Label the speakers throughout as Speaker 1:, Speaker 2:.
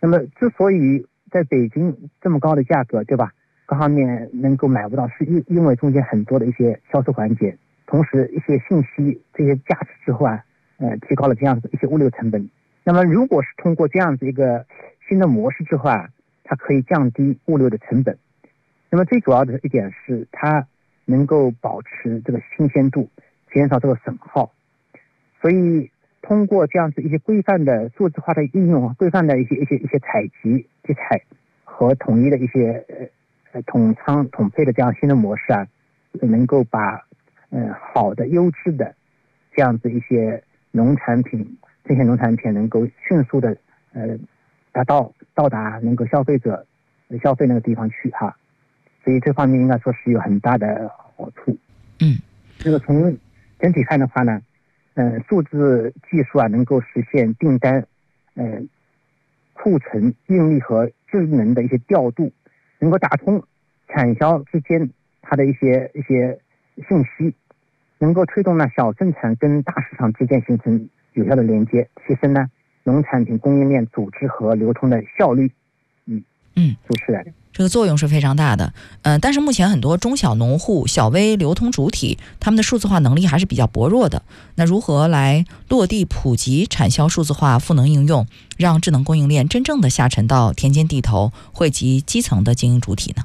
Speaker 1: 那么之所以在北京这么高的价格，对吧？各方面能够买不到，是因为中间很多的一些销售环节，同时一些信息这些价值之后啊，提高了这样子一些物流成本。那么如果是通过这样子一个新的模式之后啊，它可以降低物流的成本。那么最主要的一点是它能够保持这个新鲜度，减少这个损耗。所以通过这样子一些规范的数字化的应用，规范的一些采集集采和统一的一些统仓统配的这样新的模式啊，能够把好的优质的这样子一些农产品，这些农产品能够迅速的到达能够消费者消费那个地方去哈。所以这方面应该说是有很大的好处。这个从整体看的话呢，数字技术啊能够实现订单、库存、运力和智能的一些调度，能够打通产销之间它的一些信息，能够推动呢小生产跟大市场之间形成有效的连接，提升呢农产品供应链组织和流通的效率。主持人，
Speaker 2: 这个作用是非常大的。但是目前很多中小农户、小微流通主体，他们的数字化能力还是比较薄弱的。那如何来落地普及产销数字化赋能应用，让智能供应链真正的下沉到田间地头，惠及基层的经营主体呢？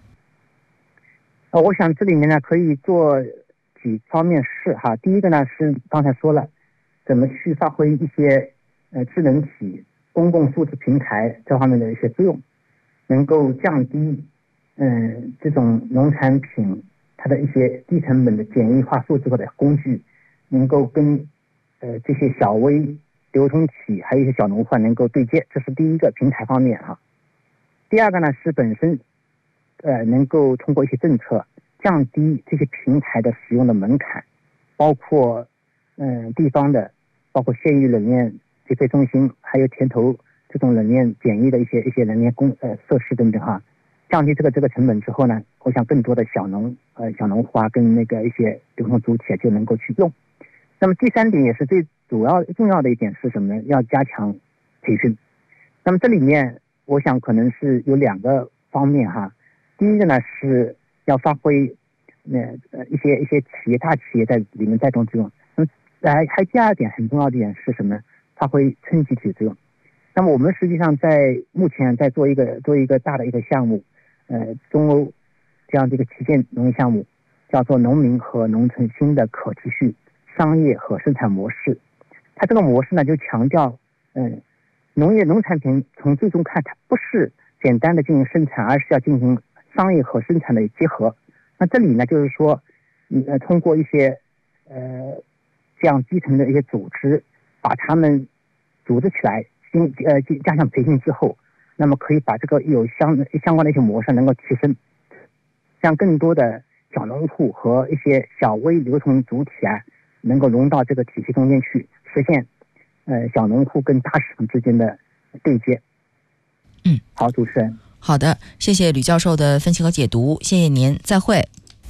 Speaker 1: 我想这里面呢可以做几方面事哈。第一个呢是刚才说了，怎么去发挥一些智能体、公共数字平台这方面的一些作用，能够降低这种农产品它的一些低成本的简易化数字化的工具，能够跟这些小微流通体还有一些小农户能够对接，这是第一个平台方面哈。第二个呢是本身能够通过一些政策降低这些平台的使用的门槛，包括地方的，包括县域冷链集配中心，还有田头这种冷链简易的一些冷链设施等等哈，降低这个成本之后呢，我想更多的小农户啊跟那个一些流通主体就能够去用。那么第三点也是最重要的一点是什么呢？要加强培训。那么这里面我想可能是有两个方面哈。第一个呢是要发挥一些大企业在里面带动作用。还第二点很重要的一点是什么呢？发挥撑起体作用。那么我们实际上目前在做一个大的一个项目，中欧这样的一个旗舰农业项目，叫做农民和农村新的可持续商业和生产模式。它这个模式呢就强调，农产品从最终看它不是简单的进行生产，而是要进行商业和生产的结合。那这里呢就是说，通过一些这样基层的一些组织，把他们组织起来，加上培训之后，那么可以把这个有相关的一些模式能够提升，让更多的小农户和一些小微流通主体啊，能够融到这个体系中间去，实现小农户跟大市场之间的对接。好，主持人。
Speaker 2: 好的，谢谢吕教授的分析和解读，谢谢您，再会。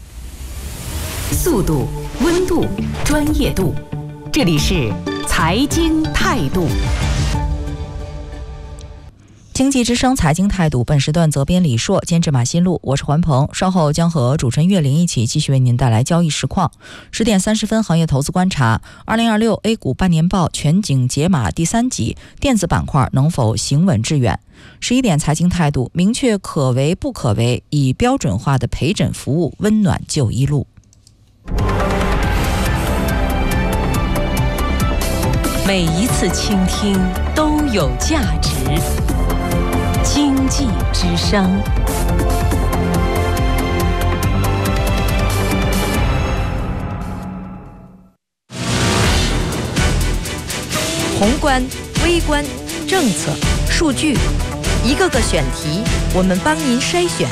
Speaker 3: 速度、温度、专业度，这里是财经态度。
Speaker 2: 经济之声财经态度，本时段责编李硕，监制马新路，我是环鹏，稍后将和主持人岳林一起继续为您带来交易实况。10点30分，行业投资观察，2026 A 股半年报全景解码第3集，电子板块能否行稳致远？11点财经态度，明确可为不可为，以标准化的陪诊服务温暖就医路。
Speaker 3: 每一次倾听都有价值。经济之声，
Speaker 4: 宏观、微观、政策、数据，一个个选题，我们帮您筛选。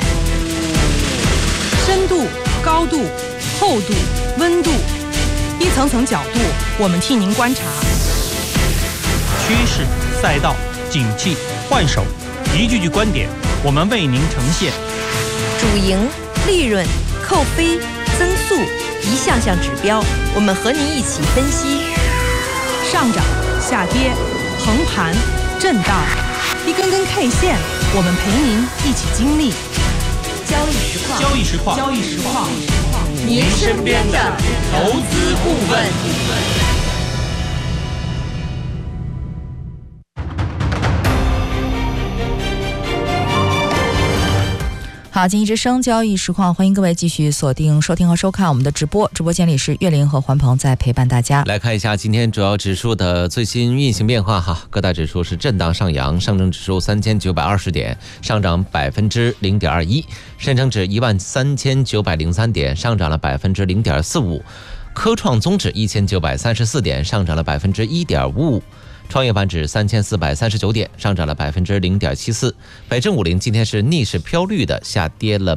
Speaker 5: 深度、高度、厚度、温度，一层层角度，我们替您观察。
Speaker 6: 趋势、赛道、景气、换手，一句句观点，我们为您呈现。
Speaker 4: 主营、利润、扣非、增速，一项项指标，我们和您一起分析。
Speaker 5: 上涨、下跌、横盘、震荡，一根根 K 线，我们陪您一起经历
Speaker 4: 交易实况，
Speaker 6: 交易实况，交易实况，
Speaker 4: 您身边的投资顾问。
Speaker 2: 好，经济之声交易实况，欢迎各位继续锁定收听和收看我们的直播。直播间里是岳林和环鹏在陪伴大家。
Speaker 7: 来看一下今天主要指数的最新运行变化哈，各大指数是震荡上扬，上证指数3920点，上涨0.21%；深成指13903点，上涨了0.45%；科创综指1934点，上涨了1.55%。创业板指3439点，上涨了0.74%。北证50今天是逆势飘绿的，下跌了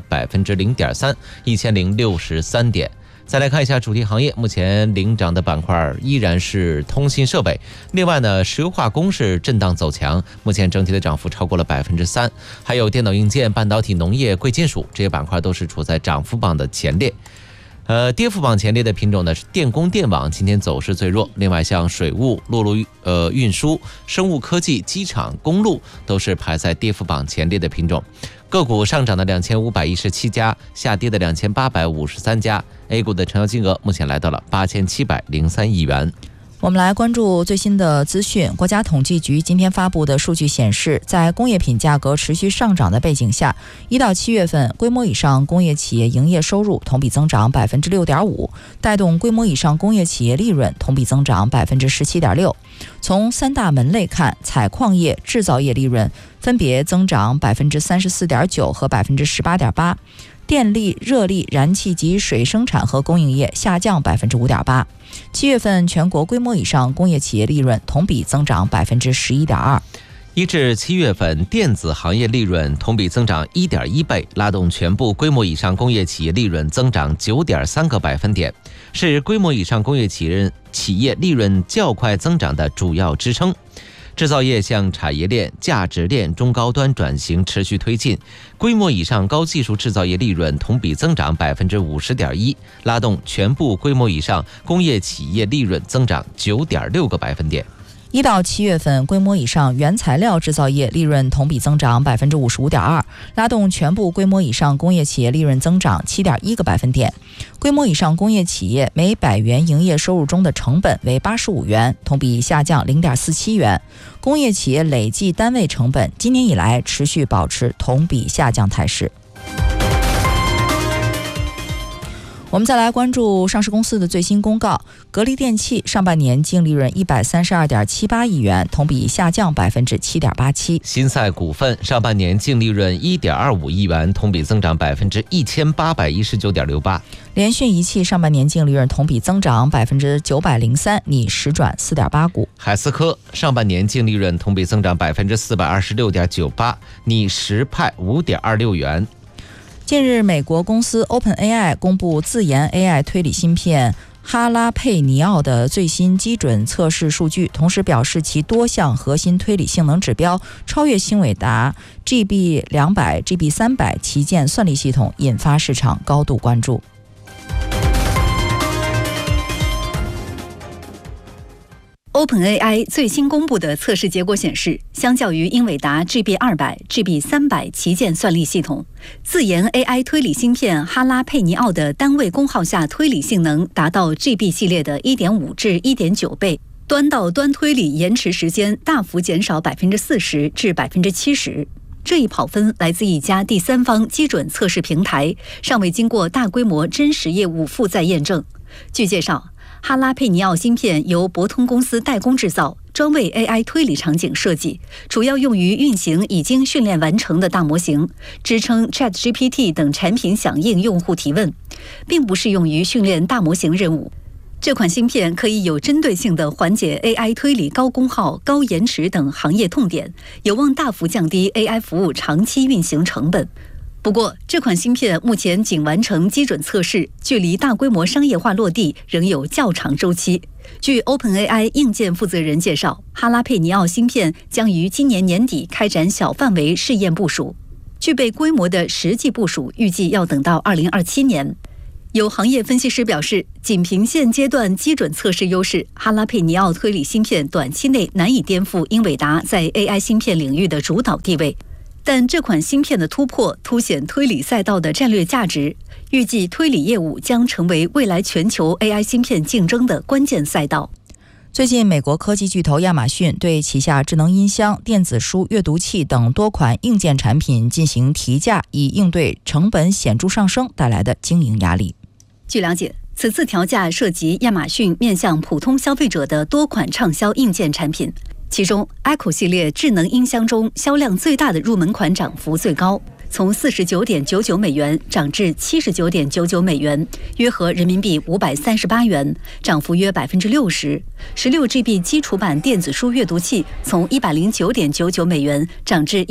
Speaker 7: 0.3%，1063点。再来看一下主题行业，目前领涨的板块依然是通信设备。另外呢，石油化工是震荡走强，目前整体的涨幅超过了3%。还有电脑硬件、半导体、农业、贵金属这些板块都是处在涨幅榜的前列。跌幅榜前列的品种呢是电工电网，今天走势最弱。另外像水务、陆路运输、生物科技、机场、公路都是排在跌幅榜前列的品种。个股上涨的2517家，下跌的2853家。A 股的成交金额目前来到了8703亿元。
Speaker 2: 我们来关注最新的资讯。国家统计局今天发布的数据显示，在工业品价格持续上涨的背景下，1到7月份规模以上工业企业营业收入同比增长6.5%，带动规模以上工业企业利润同比增长17.6%。从3大门类看，采矿业、制造业利润分别增长34.9%和18.8%。电力、热力、燃气及水生产和供应业下降5.8%。7月份全国规模以上工业企业利润同比增长11.2%。
Speaker 7: 1至7月份，电子行业利润同比增长1.1倍，拉动全部规模以上工业企业利润增长9.3个百分点，是规模以上工业企业利润较快增长的主要支撑。制造业向产业链、价值链、中高端转型持续推进，规模以上高技术制造业利润同比增长50.1%，拉动全部规模以上工业企业利润增长9.6个百分点。
Speaker 2: 1到7月份，规模以上原材料制造业利润同比增长55.2%，拉动全部规模以上工业企业利润增长7.1个百分点。规模以上工业企业每100元营业收入中的成本为85元，同比下降0.47元。工业企业累计单位成本今年以来持续保持同比下降态势。我们再来关注上市公司的最新公告。格力电器上半年净利润132.78亿元，同比下降7.87%。
Speaker 7: 新赛股份上半年净利润1.25亿元，同比增长1819.68%。
Speaker 2: 联讯仪器上半年净利润同比增长903%，拟实转4.8股。
Speaker 7: 海思科上半年净利润同比增长426.98%，拟实派5.26元。
Speaker 2: 近日，美国公司 OpenAI 公布自研 AI 推理芯片哈拉佩尼奥的最新基准测试数据，同时表示其多项核心推理性能指标超越英伟达 GB200、GB300 旗舰算力系统，引发市场高度关注。
Speaker 8: OpenAI 最新公布的测试结果显示，相较于英伟达 GB200、GB300 旗舰算力系统，自研 AI 推理芯片哈拉佩尼奥的单位功耗下推理性能达到 GB 系列的 1.5 至 1.9 倍，端到端推理延迟时间大幅减少40%至70%。这一跑分来自一家第三方基准测试平台，尚未经过大规模真实业务负载验证。据介绍，哈拉佩尼奥芯片由博通公司代工制造，专为 AI 推理场景设计，主要用于运行已经训练完成的大模型，支撑 ChatGPT 等产品响应用户提问，并不适用于训练大模型任务。这款芯片可以有针对性地缓解 AI 推理高功耗、高延迟等行业痛点，有望大幅降低 AI 服务长期运行成本。不过，这款芯片目前仅完成基准测试，距离大规模商业化落地仍有较长周期。据 OpenAI 硬件负责人介绍，哈拉佩尼奥芯片将于今年年底开展小范围试验部署，具备规模的实际部署预计要等到2027年。 有行业分析师表示，仅凭现阶段基准测试优势，哈拉佩尼奥推理芯片短期内难以颠覆英伟达在 AI 芯片领域的主导地位。但这款芯片的突破凸显推理赛道的战略价值，预计推理业务将成为未来全球 AI 芯片竞争的关键赛道。
Speaker 2: 最近，美国科技巨头亚马逊对旗下智能音箱、电子书阅读器等多款硬件产品进行提价，以应对成本显著上升带来的经营压力。
Speaker 8: 据了解，此次调价涉及亚马逊面向普通消费者的多款畅销硬件产品，其中 Echo 系列智能音箱中销量最大的入门款涨幅最高，从49.99美元涨至79.99美元，约合人民币538元，涨幅约60%。16GB 基础版电子书阅读器从109.99美元涨至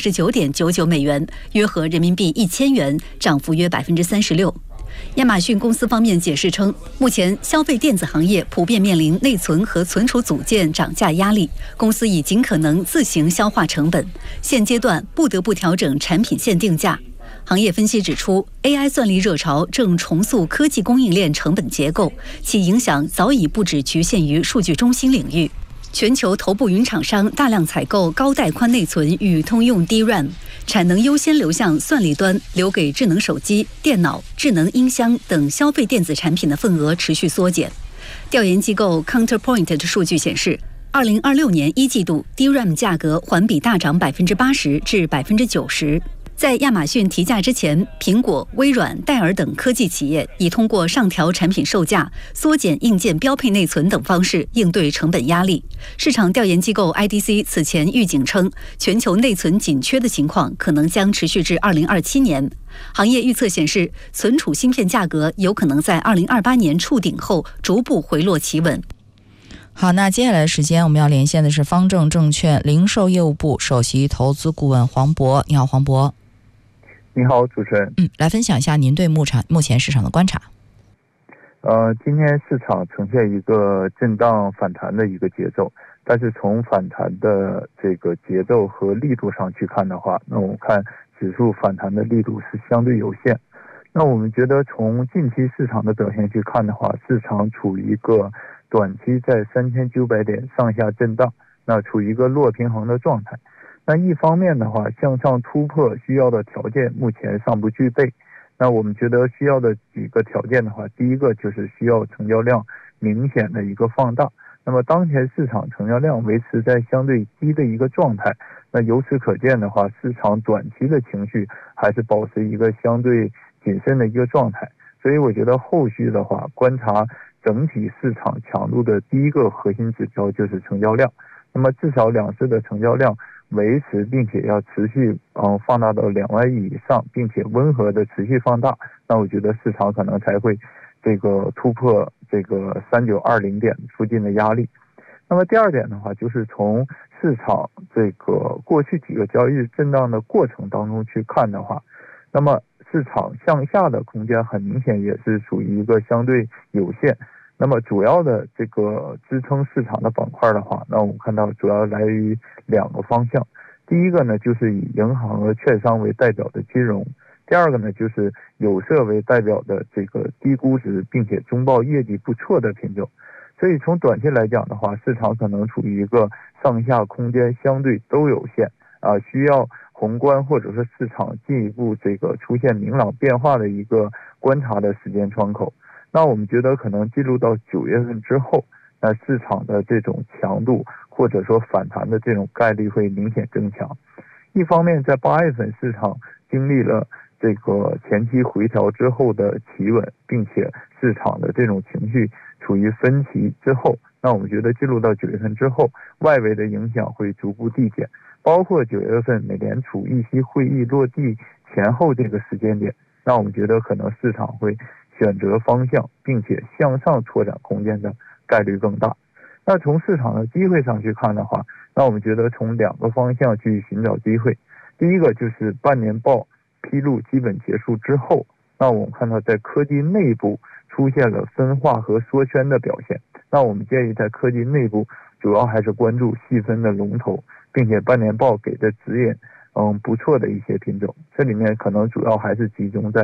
Speaker 8: 149.99美元，约合人民币1000元，涨幅约36%。亚马逊公司方面解释称，目前消费电子行业普遍面临内存和存储组件涨价压力，公司已尽可能自行消化成本，现阶段不得不调整产品线定价。行业分析指出 ，AI 算力热潮正重塑科技供应链成本结构，其影响早已不只局限于数据中心领域。全球头部云厂商大量采购高带宽内存与通用 DRAM， 产能优先流向算力端，留给智能手机、电脑、智能音箱等消费电子产品的份额持续缩减。调研机构 Counterpoint 的数据显示，2026年1季度 DRAM 价格环比大涨80%至90%。在亚马逊提价之前，苹果、微软、戴尔等科技企业已通过上调产品售价、缩减硬件标配内存等方式应对成本压力。市场调研机构 IDC 此前预警称，全球内存紧缺的情况可能将持续至2027年。行业预测显示，存储芯片价格有可能在2028年触顶后逐步回落企稳。
Speaker 2: 好，那接下来的时间我们要连线的是方正证券零售业务部首席投资顾问黄渤。你好，黄渤。
Speaker 9: 你好，主持人。
Speaker 2: 来分享一下您对目前市场的观察。
Speaker 9: 今天市场呈现一个震荡反弹的一个节奏，但是从反弹的这个节奏和力度上去看的话，那我们看指数反弹的力度是相对有限。那我们觉得从近期市场的表现去看的话，市场处于一个短期在3900点上下震荡，那处于一个弱平衡的状态。那一方面的话，向上突破需要的条件目前尚不具备。那我们觉得需要的几个条件的话，第一个就是需要成交量明显的一个放大。那么当前市场成交量维持在相对低的一个状态，那由此可见的话，市场短期的情绪还是保持一个相对谨慎的一个状态。所以我觉得后续的话，观察整体市场强度的第一个核心指标就是成交量。那么至少两市的成交量维持并且要持续放大到2万亿以上，并且温和的持续放大，那我觉得市场可能才会这个突破这个3920点附近的压力。那么第二点的话，就是从市场这个过去几个交易日震荡的过程当中去看的话，那么市场向下的空间很明显也是属于一个相对有限。那么主要的这个支撑市场的板块的话，那我们看到主要来源于2个方向。第一个呢，就是以银行和券商为代表的金融；第二个呢，就是有色为代表的这个低估值并且中报业绩不错的品种。所以从短期来讲的话，市场可能处于一个上下空间相对都有限需要宏观或者说市场进一步这个出现明朗变化的一个观察的时间窗口。那我们觉得可能进入到9月份之后，那市场的这种强度或者说反弹的这种概率会明显增强。一方面在8月份市场经历了这个前期回调之后的企稳，并且市场的这种情绪处于分歧之后，那我们觉得进入到9月份之后，外围的影响会逐步递减，包括9月份美联储议息会议落地前后这个时间点，那我们觉得可能市场会选择方向并且向上拓展空间的概率更大。那从市场的机会上去看的话，那我们觉得从2个方向去寻找机会。第一个就是半年报披露基本结束之后，那我们看到在科技内部出现了分化和缩圈的表现。那我们建议在科技内部主要还是关注细分的龙头，并且半年报给的指引不错的一些品种。这里面可能主要还是集中在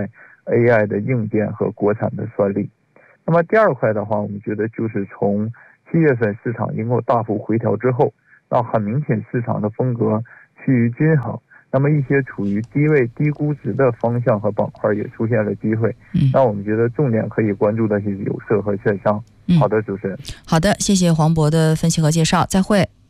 Speaker 9: AI 的应变和国产的算力。那么第二块的话，我们觉得就是从7月份市场经过大幅回调之后，那很明显市场的风格趋于均衡，那么一些处于低位低估值的方向和板块也出现了机会。那我们觉得重点可以关注的是有色和券商。好的，主持人。
Speaker 2: 好的，谢谢黄渤的分析和介绍，再会。